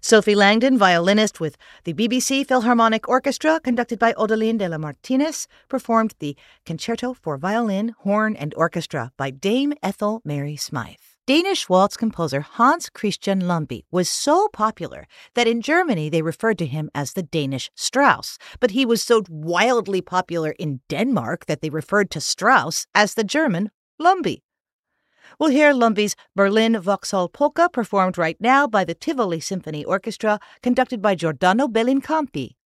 Sophie Langdon, violinist with the BBC Philharmonic Orchestra, conducted by Odeline de la Martinez, performed the Concerto for Violin, Horn and Orchestra by Dame Ethel Mary Smythe. Danish waltz composer Hans Christian Lumbye was so popular that in Germany they referred to him as the Danish Strauss, but he was so wildly popular in Denmark that they referred to Strauss as the German Lumbye. We'll hear Lumbye's Berlin Vauxhall Polka performed right now by the Tivoli Symphony Orchestra, conducted by Giordano Bellincampi.